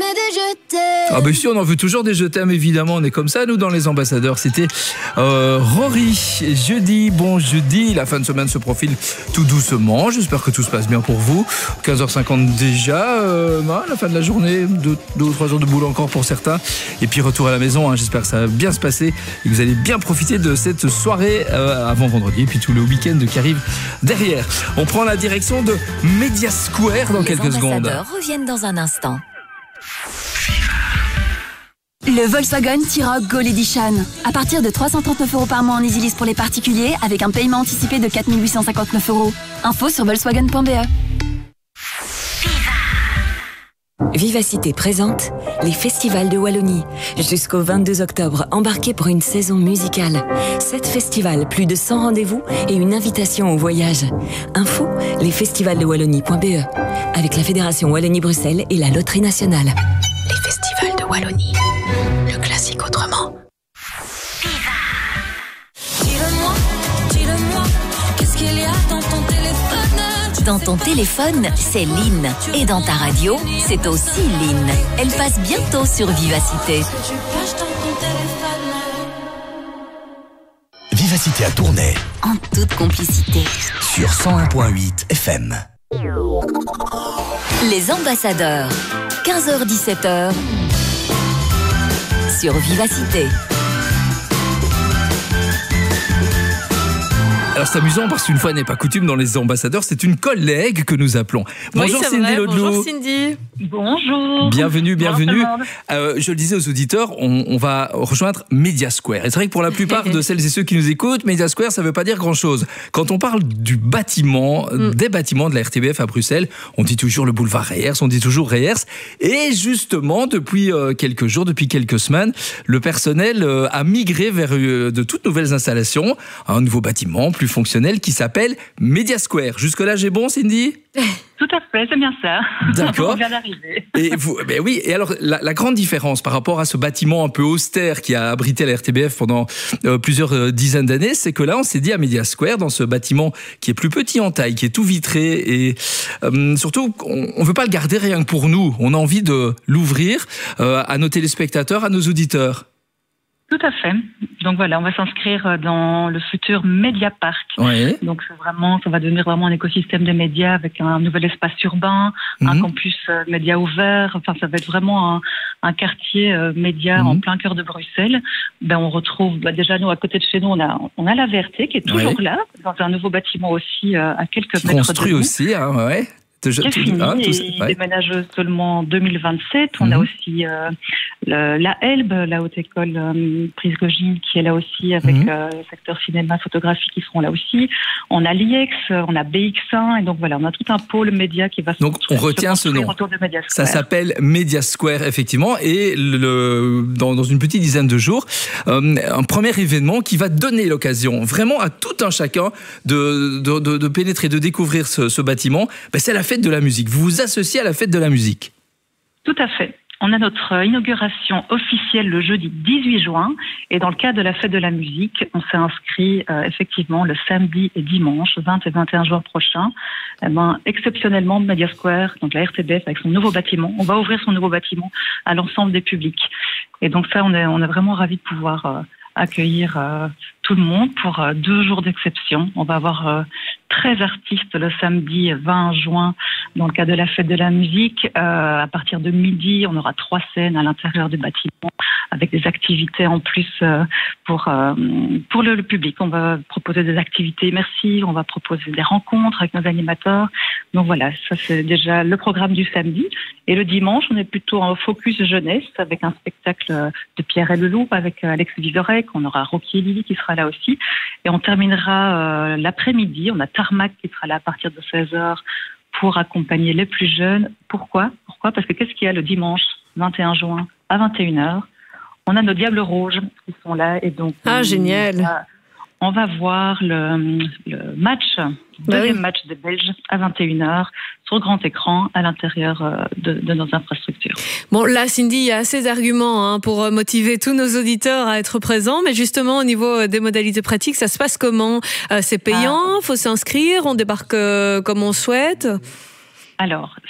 jamais des je t'aime. Ah ben si, on en veut toujours des je t'aime, évidemment, on est comme ça, nous, dans les ambassadeurs. C'était Rory, jeudi, bon jeudi, la fin de semaine se profile tout doucement, j'espère que tout se passe bien pour vous. 15h50 déjà, la fin de la journée, 2 ou 3 jours de boulot encore pour certains, et puis retour à la maison, j'espère que ça va bien se passer, et que vous allez bien profiter de cette soirée avant vendredi, et puis tout le week-end qui arrive derrière. On prend la direction de Media Square dans quelques secondes. Les ambassadeurs reviennent dans un instant. Le Volkswagen T-Roc Gold Edition. À partir de 339 € par mois en EasyLease pour les particuliers, avec un paiement anticipé de 4 859 €. Info sur volkswagen.be. Vivacité présente les festivals de Wallonie. Jusqu'au 22 octobre, embarquez pour une saison musicale. 7 festivals, plus de 100 rendez-vous et une invitation au voyage. Info, lesfestivalsdewallonie.be. Avec la Fédération Wallonie-Bruxelles et la Loterie Nationale. Les festivals de Wallonie. Le classique autrement. Dis-le-moi, qu'est-ce qu'il y a dans ton téléphone? Dans ton téléphone, c'est Lynn. Et dans ta radio, c'est aussi Lynn. Elle passe bientôt sur Vivacité. Tu caches dans ton téléphone. Vivacité à Tournai En toute complicité. sur 101.8 FM. Les ambassadeurs. 15h-17h. Sur Vivacité. Alors c'est amusant parce qu'une fois n'est pas coutume dans les ambassadeurs, c'est une collègue que nous appelons. Bonjour, oui, Cindy Laudelou. Bonjour Cindy. Bonjour. Bienvenue. Bonjour tout le monde. Je le disais aux auditeurs, on va rejoindre Media Square. Et c'est vrai que pour la plupart de celles et ceux qui nous écoutent, Media Square, ça ne veut pas dire grand-chose. Quand on parle du bâtiment, des bâtiments de la RTBF à Bruxelles, on dit toujours le boulevard Reyers, on dit toujours Reyers. Et justement, depuis quelques jours, depuis quelques semaines, le personnel a migré vers de toutes nouvelles installations, un nouveau bâtiment plus fonctionnel qui s'appelle Media Square. Jusque-là, j'ai bon, Cindy ? Tout à fait, c'est bien ça. D'accord. On vient d'arriver. Et vous, ben oui. Et alors, la grande différence par rapport à ce bâtiment un peu austère qui a abrité la RTBF pendant plusieurs dizaines d'années, c'est que là, on s'est dit à Media Square, dans ce bâtiment qui est plus petit en taille, qui est tout vitré, et surtout, on veut pas le garder rien que pour nous. On a envie de l'ouvrir à nos téléspectateurs, à nos auditeurs. Tout à fait. Donc voilà, on va s'inscrire dans le futur Media Park. Oui. Donc c'est vraiment, ça va devenir vraiment un écosystème de médias avec un nouvel espace urbain, un campus média ouvert. Enfin, ça va être vraiment un quartier média en plein cœur de Bruxelles. Ben on retrouve déjà nous à côté de chez nous, on a la VRT qui est toujours là dans un nouveau bâtiment aussi à quelques mètres de nous. Construit aussi, ouais. Qui est fini, il déménage seulement en 2027. On a aussi la Elbe, la haute école Prisgogine, qui est là aussi avec le secteur cinéma, photographie qui seront là aussi. On a l'IEX, on a BX1, et donc voilà, on a tout un pôle média qui va se Donc on retient ce nom. Ça s'appelle Media Square, effectivement, et dans une petite dizaine de jours, un premier événement qui va donner l'occasion vraiment à tout un chacun de pénétrer, de découvrir ce bâtiment. Ben, c'est la fête de la musique. Vous vous associez à la fête de la musique. Tout à fait. On a notre inauguration officielle le jeudi 18 juin. Et dans le cadre de la fête de la musique, on s'est inscrit effectivement le samedi et dimanche, 20 et 21 juin prochains. Exceptionnellement, Media Square, donc la RTBF avec son nouveau bâtiment, on va ouvrir son nouveau bâtiment à l'ensemble des publics. Et donc ça, on est vraiment ravis de pouvoir accueillir tout le monde pour 2 jours d'exception. On va avoir 13 artistes le samedi 20 juin dans le cadre de la fête de la musique. À partir de midi, on aura 3 scènes à l'intérieur du bâtiment avec des activités en plus pour le public. On va proposer des activités immersives, on va proposer des rencontres avec nos animateurs. Donc voilà, ça c'est déjà le programme du samedi. Et le dimanche, on est plutôt en focus jeunesse avec un spectacle de Pierre et le Loup avec Alex Vizorek. On aura Rocky et Lily qui sera là aussi. Et on terminera l'après-midi. On a Tarmac qui sera là à partir de 16h pour accompagner les plus jeunes. Pourquoi ? Parce que qu'est-ce qu'il y a le dimanche 21 juin à 21h ? On a nos Diables Rouges qui sont là. Et donc, génial. On va voir le match, deuxième match des Belges à 21h sur grand écran à l'intérieur de nos infrastructures. Bon, là, Cindy, il y a assez d'arguments pour motiver tous nos auditeurs à être présents. Mais justement, au niveau des modalités pratiques, ça se passe comment ? C'est payant ? Faut s'inscrire ? On débarque comme on souhaite ? Alors,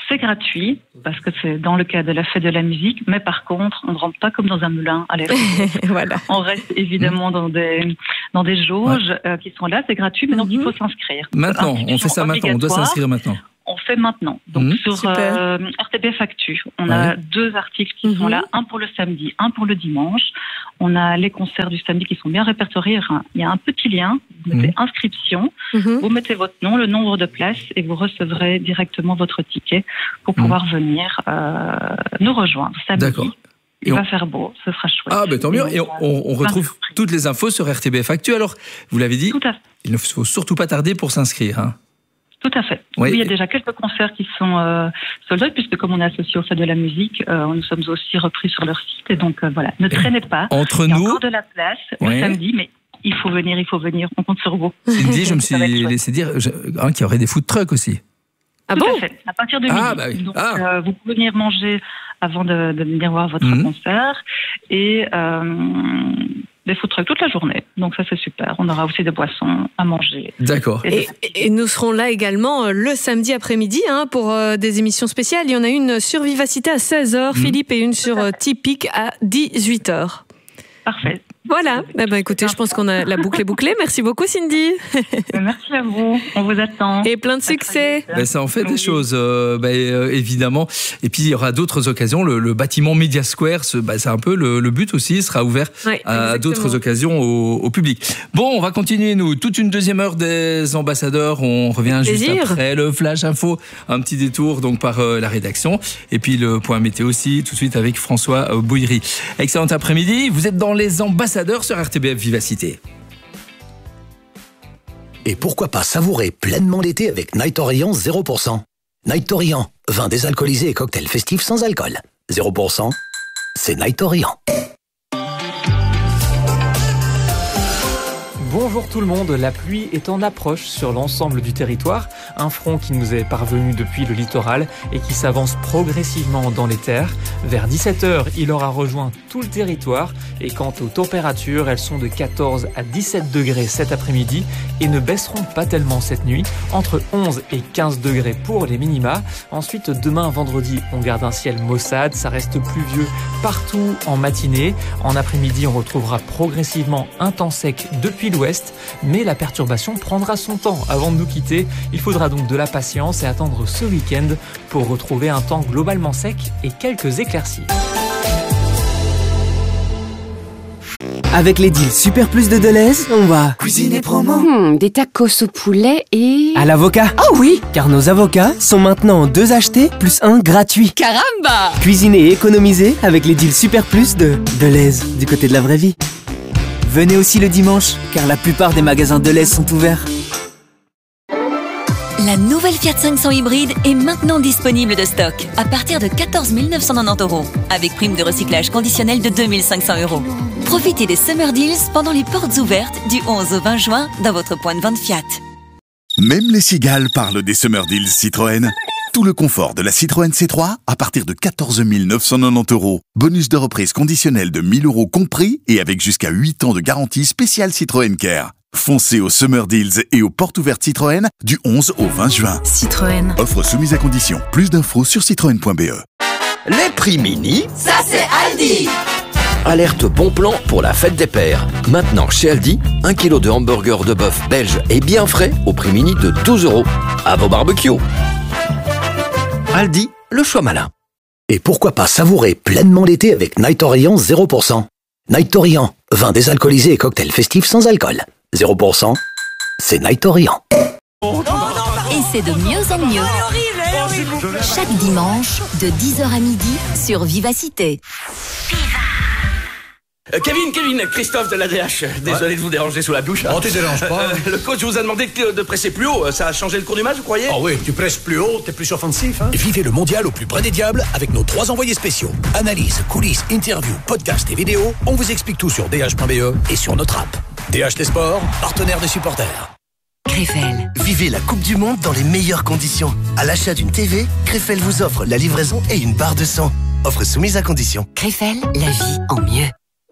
c'est gratuit, parce que c'est dans le cadre de la fête de la musique, mais par contre, on ne rentre pas comme dans un moulin à l'air. Voilà. On reste évidemment dans des jauges qui sont là, c'est gratuit, mais donc il faut s'inscrire. Maintenant, on fait ça maintenant, on doit s'inscrire maintenant. On fait maintenant. Donc sur RTBF Actu, on a 2 articles qui sont là, un pour le samedi, un pour le dimanche. On a les concerts du samedi qui sont bien répertoriés. Il y a un petit lien, vous mettez inscription, vous mettez votre nom, le nombre de places et vous recevrez directement votre ticket pour pouvoir venir nous rejoindre samedi. D'accord. Il va faire beau, ce sera chouette. Ah, ben tant mieux. Et on retrouve toutes les infos sur RTBF Actu. Alors, vous l'avez dit, il ne faut surtout pas tarder pour s'inscrire. Hein. Tout à fait. Oui, il y a déjà quelques concerts qui sont sold out, puisque comme on est associé au Fête de la musique, nous sommes aussi repris sur leur site. Et donc, voilà, ne traînez pas. Entre il y a nous, encore de la place le samedi, mais il faut venir. On compte sur vous. Cindy, je me suis laissé dire qu'il y aurait des food trucks aussi. Ah Tout bon à fait. À partir de midi. Bah oui. Donc, vous pouvez venir manger avant de venir voir votre concert. Et des food trucks toute la journée. Donc ça, c'est super. On aura aussi des boissons à manger. D'accord. Et nous serons là également le samedi après-midi pour des émissions spéciales. Il y en a une sur Vivacité à 16h, Philippe, et une sur Typique à 18h. Parfait. Voilà. Écoutez, je pense qu'on a la boucle est bouclée. Merci beaucoup, Cindy. Merci à vous. On vous attend. Et plein de succès. Ça en fait des choses, évidemment. Et puis, il y aura d'autres occasions. Le bâtiment Media Square, c'est un peu le but aussi. Il sera ouvert à d'autres occasions au public. Bon, on va continuer, nous. Toute une deuxième heure des ambassadeurs. On revient juste après le Flash Info. Un petit détour donc par la rédaction. Et puis, le point météo aussi, tout de suite avec François Bouillery. Excellent après-midi. Vous êtes dans les ambassadeurs sur RTBF Vivacité. Et pourquoi pas savourer pleinement l'été avec Night Orient 0%. Night Orient, vin désalcoolisé et cocktail festif sans alcool. 0%, c'est Night Orient. Bonjour tout le monde, la pluie est en approche sur l'ensemble du territoire, un front qui nous est parvenu depuis le littoral et qui s'avance progressivement dans les terres. Vers 17h, il aura rejoint tout le territoire et quant aux températures, elles sont de 14 à 17 degrés cet après-midi et ne baisseront pas tellement cette nuit, entre 11 et 15 degrés pour les minima. Ensuite, demain vendredi, on garde un ciel maussade, ça reste pluvieux partout en matinée. En après-midi, on retrouvera progressivement un temps sec depuis l'ouest, mais la perturbation prendra son temps avant de nous quitter. Il faudra donc de la patience et attendre ce week-end pour retrouver un temps globalement sec et quelques éclaircies. Avec les deals Super Plus de Deleuze, on va cuisiner promo. Des tacos au poulet et... à l'avocat. Oh oui, Car nos avocats sont maintenant 2 achetés plus 1 gratuit. caramba! Cuisiner et économiser avec les deals Super Plus de Deleuze, du côté de la vraie vie. Venez aussi le dimanche, car la plupart des magasins Deleuze sont ouverts. La nouvelle Fiat 500 hybride est maintenant disponible de stock à partir de 14 990 €, avec prime de recyclage conditionnelle de 2 500 €. Profitez des Summer Deals pendant les portes ouvertes du 11 au 20 juin dans votre point de vente Fiat. Même les cigales parlent des Summer Deals Citroën. Tout le confort de la Citroën C3 à partir de 14 990 €. Bonus de reprise conditionnel de 1 000 € compris et avec jusqu'à 8 ans de garantie spéciale Citroën Care. Foncez aux Summer Deals et aux portes ouvertes Citroën du 11 au 20 juin. Citroën. Offre soumise à condition. Plus d'infos sur citroën.be. Les prix mini, Ça, c'est Aldi. alerte bon plan pour la fête des pères. Maintenant, chez Aldi, 1 kg de hamburger de bœuf belge et bien frais au prix mini de 12 €. À vos barbecues. Aldi, le choix malin. Et pourquoi pas savourer pleinement l'été avec Night Orient 0%. Night Orient, vin désalcoolisé et cocktail festif sans alcool. 0%, c'est Night Orient. Et c'est de mieux en mieux. Chaque dimanche, de 10h à midi, sur Vivacité. Kevin, Christophe de l'ADH. Désolé de vous déranger sous la douche. Oh, tu déranges pas. Le coach vous a demandé de presser plus haut. Ça a changé le cours du match, vous croyez? Oh oui, tu presses plus haut, t'es plus offensif. Hein. Vivez le mondial au plus près des diables avec nos 3 envoyés spéciaux. Analyse, coulisses, interviews, podcasts et vidéos. On vous explique tout sur dh.be et sur notre app. DH des sports, partenaire des supporters. Krefel. Vivez la Coupe du Monde dans les meilleures conditions. À l'achat d'une TV, Krefel vous offre la livraison et une barre de son. Offre soumise à condition. Krefel, la vie en mieux.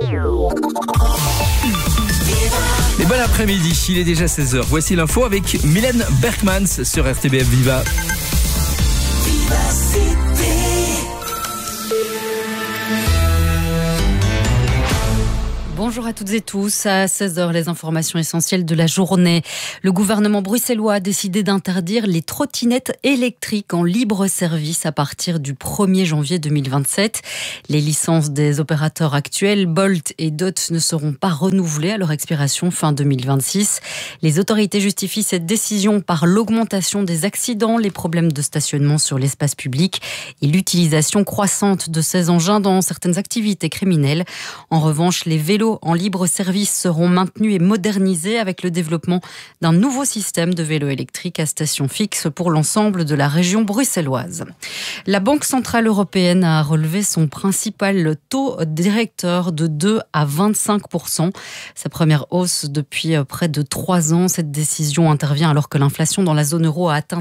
Et bon après-midi, il est déjà 16h. Voici l'info avec Mylène Berkmans sur RTBF Viva. Bonjour à toutes et tous. À 16h, les informations essentielles de la journée. Le gouvernement bruxellois a décidé d'interdire les trottinettes électriques en libre service à partir du 1er janvier 2027. Les licences des opérateurs actuels, Bolt et Dot, ne seront pas renouvelées à leur expiration fin 2026. Les autorités justifient cette décision par l'augmentation des accidents, les problèmes de stationnement sur l'espace public et l'utilisation croissante de ces engins dans certaines activités criminelles. En revanche, les vélos en libre service seront maintenus et modernisés avec le développement d'un nouveau système de vélos électriques à station fixe pour l'ensemble de la région bruxelloise. La Banque centrale européenne a relevé son principal taux directeur de 2 à 25%. Sa première hausse depuis près de 3 ans. Cette décision intervient alors que l'inflation dans la zone euro a atteint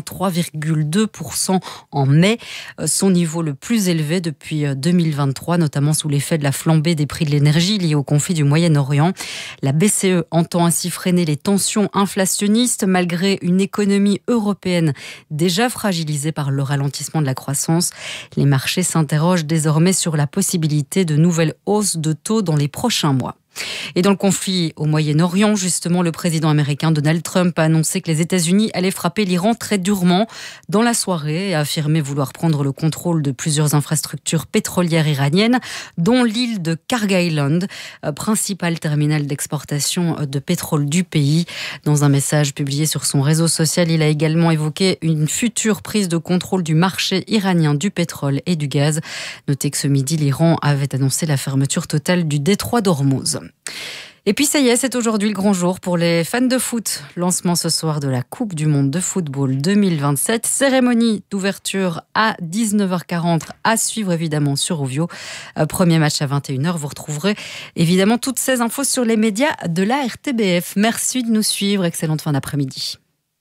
3,2% en mai, son niveau le plus élevé depuis 2023, notamment sous l'effet de la flambée des prix de l'énergie liée au conflit du Moyen-Orient. La BCE entend ainsi freiner les tensions inflationnistes malgré une économie européenne déjà fragilisée par le ralentissement de la croissance. Les marchés s'interrogent désormais sur la possibilité de nouvelles hausses de taux dans les prochains mois. Et dans le conflit au Moyen-Orient, justement, le président américain Donald Trump a annoncé que les États-Unis allaient frapper l'Iran très durement dans la soirée et a affirmé vouloir prendre le contrôle de plusieurs infrastructures pétrolières iraniennes, dont l'île de Kharg Island, principal terminal d'exportation de pétrole du pays. Dans un message publié sur son réseau social, il a également évoqué une future prise de contrôle du marché iranien du pétrole et du gaz. Notez que ce midi, l'Iran avait annoncé la fermeture totale du détroit d'Ormuz. Et puis ça y est, c'est aujourd'hui le grand jour pour les fans de foot. Lancement ce soir de la Coupe du Monde de football 2027. Cérémonie d'ouverture à 19h40 à suivre évidemment sur Ovio. Premier match à 21h. Vous retrouverez évidemment toutes ces infos sur les médias de la RTBF. Merci de nous suivre. Excellente fin d'après-midi.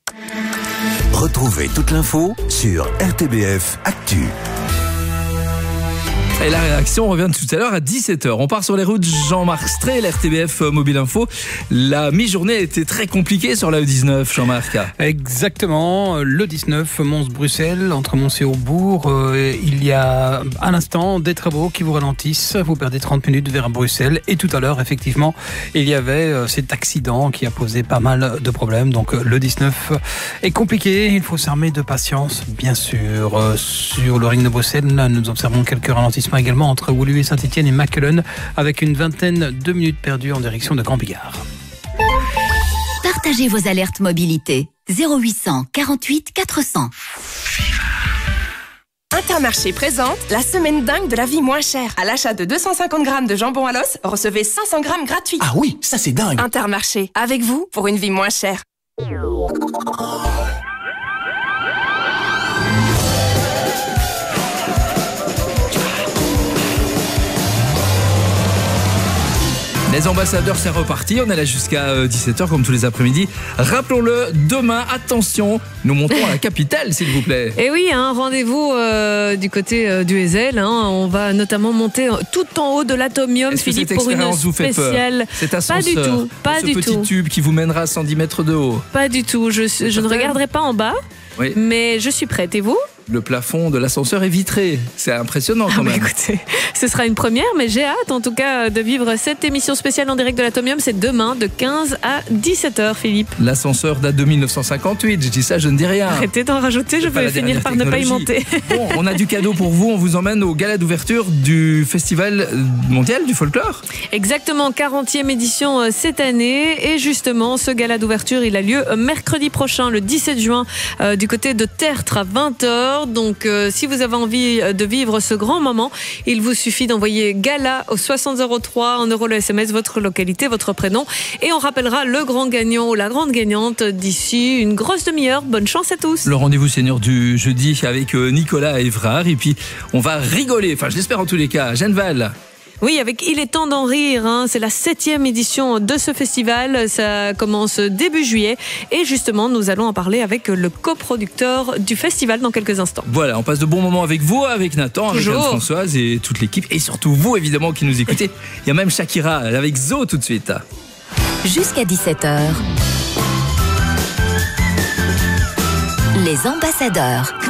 Retrouvez toute l'info sur RTBF Actu. Et la réaction revient tout à l'heure à 17h. On part sur les routes Jean-Marc Stray, l'RTBF Mobile Info. La mi-journée a été très compliquée sur la E19, Jean-Marc. Exactement. Le 19, Mons-Bruxelles, entre Mons et Aubourg. Il y a à l'instant des travaux qui vous ralentissent. Vous perdez 30 minutes vers Bruxelles. Et tout à l'heure, effectivement, il y avait cet accident qui a posé pas mal de problèmes. Donc le 19 est compliqué. Il faut s'armer de patience, bien sûr. Sur le ring de Bruxelles, nous observons quelques ralentissements également entre Woluwe et Saint-Etienne et Mechelen, avec une vingtaine de minutes perdues en direction de Grand-Bigard. Partagez vos alertes mobilité. 0800 48 400. Intermarché présente la semaine dingue de la vie moins chère. À l'achat de 250 grammes de jambon à l'os, recevez 500 grammes gratuits. Ah oui, ça c'est dingue. Intermarché, avec vous pour une vie moins chère. Les ambassadeurs, c'est reparti. On est là jusqu'à 17h comme tous les après-midi. Rappelons-le, demain, attention, nous montons à la capitale, s'il vous plaît. Et oui, rendez-vous du côté du Heysel. On va notamment monter tout en haut de l'Atomium, Philippe, pour une spéciale. Cet ascenseur, pas du tout, pas ce du petit tube qui vous mènera à 110 mètres de haut. Pas du tout. Je ne regarderai pas en bas, oui. Mais je suis prête. Et vous ? Le plafond de l'ascenseur est vitré. C'est impressionnant quand même. Écoutez, ce sera une première, mais j'ai hâte en tout cas de vivre cette émission spéciale en direct de l'Atomium. C'est demain de 15 à 17h, Philippe. L'ascenseur date de 1958. Je dis ça, je ne dis rien. Arrêtez d'en rajouter, je vais finir par ne pas y monter. Bon, on a du cadeau pour vous. On vous emmène au gala d'ouverture du Festival mondial du folklore. Exactement, 40e édition cette année. Et justement, ce gala d'ouverture, il a lieu mercredi prochain, le 17 juin, du côté de Tertre à 20h. Donc si vous avez envie de vivre ce grand moment, il vous suffit d'envoyer gala au 6003, 1 € le SMS, votre localité, votre prénom, et on rappellera le grand gagnant ou la grande gagnante d'ici une grosse demi-heure. Bonne chance à tous. Le rendez-vous senior du jeudi avec Nicolas Évrard, et puis on va rigoler, enfin je l'espère en tous les cas, Genval. Oui, avec Il est temps d'en rire, c'est la 7e édition de ce festival, ça commence début juillet et justement nous allons en parler avec le coproducteur du festival dans quelques instants. Voilà, on passe de bons moments avec vous, avec Nathan, avec Anne-Françoise et toute l'équipe et surtout vous évidemment qui nous écoutez. Il y a même Shakira avec Zo tout de suite. Jusqu'à 17h. Les ambassadeurs.